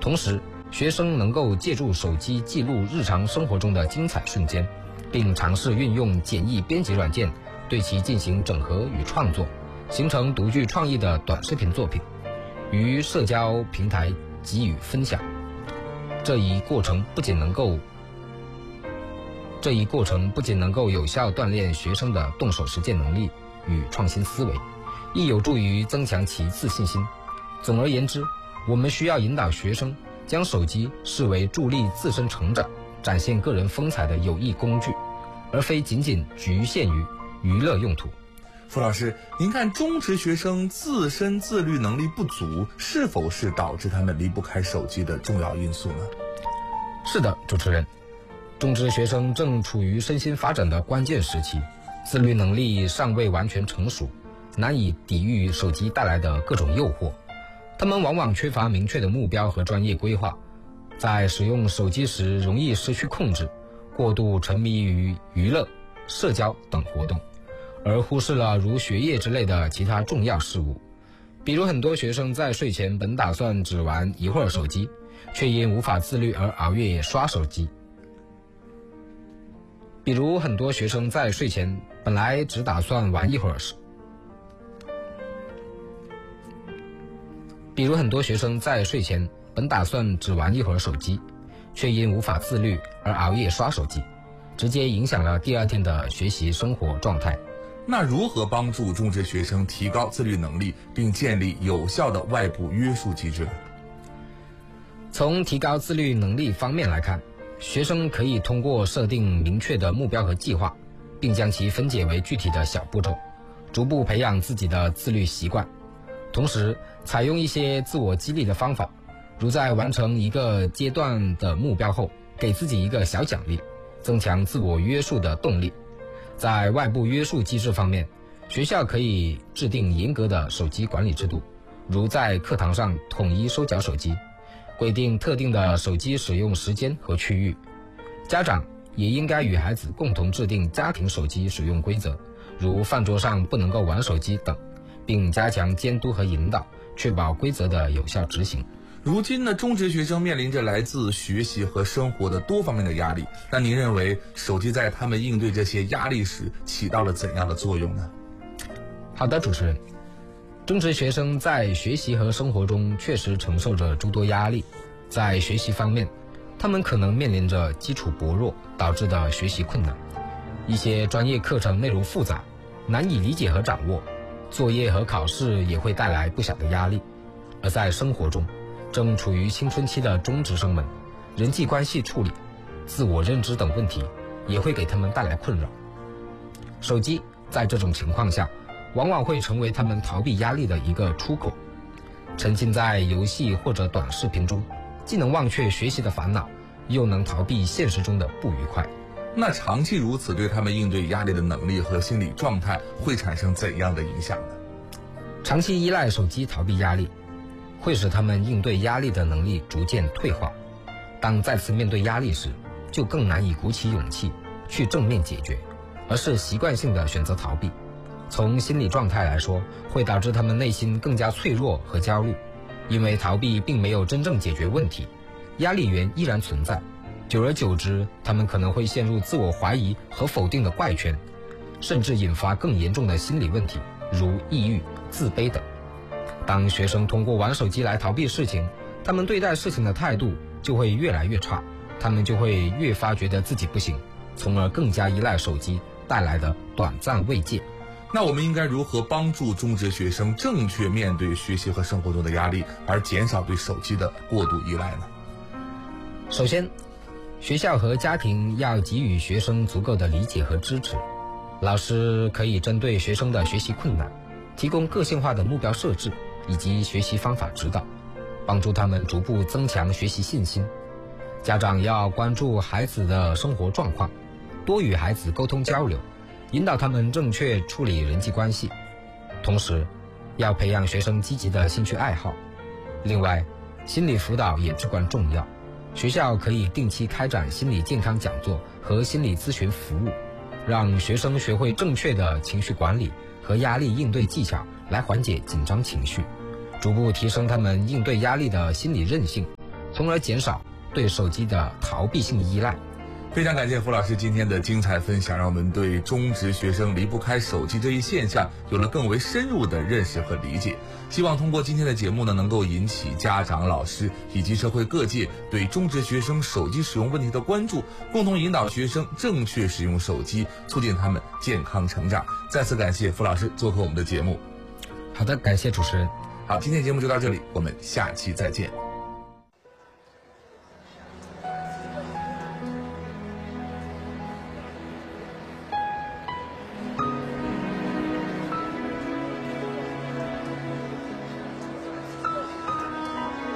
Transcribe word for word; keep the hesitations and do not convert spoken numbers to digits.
同时，学生能够借助手机记录日常生活中的精彩瞬间，并尝试运用简易编辑软件对其进行整合与创作，形成独具创意的短视频作品，于社交平台给予分享。这一过程不仅能够这一过程不仅能够有效锻炼学生的动手实践能力与创新思维，亦有助于增强其自信心。总而言之，我们需要引导学生将手机视为助力自身成长、展现个人风采的有益工具，而非仅仅局限于娱乐用途。 傅老师，您看中职学生自身自律能力不足，是否是导致他们离不开手机的重要因素呢？ 是的，主持人，中职学生正处于身心发展的关键时期，自律能力尚未完全成熟，难以抵御手机带来的各种诱惑。他们往往缺乏明确的目标和专业规划，在使用手机时容易失去控制，过度沉迷于娱乐、社交等活动，而忽视了如学业之类的其他重要事物。比如很多学生在睡前本打算只玩一会儿手机，却因无法自律而熬夜刷手机。比如很多学生在睡前本来只打算玩一会儿比如很多学生在睡前本打算只玩一会儿手机，却因无法自律而熬夜刷手机，直接影响了第二天的学习生活状态。 那如何帮助中职学生提高自律能力，并建立有效的外部约束机制呢？ 从提高自律能力方面来看，学生可以通过设定明确的目标和计划，并将其分解为具体的小步骤，逐步培养自己的自律习惯。同时，采用一些自我激励的方法，如在完成一个阶段的目标后，给自己一个小奖励，增强自我约束的动力。在外部约束机制方面，学校可以制定严格的手机管理制度，如在课堂上统一收缴手机，规定特定的手机使用时间和区域。家长也应该与孩子共同制定家庭手机使用规则，如饭桌上不能够玩手机等，并加强监督和引导，确保规则的有效执行。 如今呢，中职学生面临着来自学习和生活的多方面的压力，那您认为手机在他们应对这些压力时起到了怎样的作用呢？ 好的，主持人，中职学生在学习和生活中确实承受着诸多压力。在学习方面，他们可能面临着基础薄弱导致的学习困难，一些专业课程内容复杂，难以理解和掌握，作业和考试也会带来不小的压力。而在生活中，正处于青春期的中职生们，人际关系处理、自我认知等问题也会给他们带来困扰。手机在这种情况下，往往会成为他们逃避压力的一个出口。沉浸在游戏或者短视频中，既能忘却学习的烦恼，又能逃避现实中的不愉快。 那长期如此，对他们应对压力的能力和心理状态会产生怎样的影响呢？ 长期依赖手机逃避压力，会使他们应对压力的能力逐渐退化。当再次面对压力时，就更难以鼓起勇气去正面解决，而是习惯性的选择逃避。从心理状态来说，会导致他们内心更加脆弱和焦虑，因为逃避并没有真正解决问题，压力源依然存在。久而久之，他们可能会陷入自我怀疑和否定的怪圈，甚至引发更严重的心理问题，如抑郁、自卑等。当学生通过玩手机来逃避事情，他们对待事情的态度就会越来越差，他们就会越发觉得自己不行，从而更加依赖手机带来的短暂慰藉。 那我们应该如何帮助中职学生正确面对学习和生活中的压力，而减少对手机的过度依赖呢？ 首先，学校和家庭要给予学生足够的理解和支持。老师可以针对学生的学习困难，提供个性化的目标设置以及学习方法指导，帮助他们逐步增强学习信心。家长要关注孩子的生活状况，多与孩子沟通交流，引导他们正确处理人际关系。同时，要培养学生积极的兴趣爱好。另外，心理辅导也至关重要。学校可以定期开展心理健康讲座和心理咨询服务，让学生学会正确的情绪管理和压力应对技巧，来缓解紧张情绪，逐步提升他们应对压力的心理韧性， 从而减少对手机的逃避性依赖。 非常感谢傅老师今天的精彩分享，让我们对中职学生离不开手机这一现象有了更为深入的认识和理解。希望通过今天的节目呢，能够引起家长、老师以及社会各界对中职学生手机使用问题的关注，共同引导学生正确使用手机，促进他们健康成长。再次感谢傅老师做客我们的节目。 好的，感谢主持人。 好，今天节目就到这里，我们下期再见。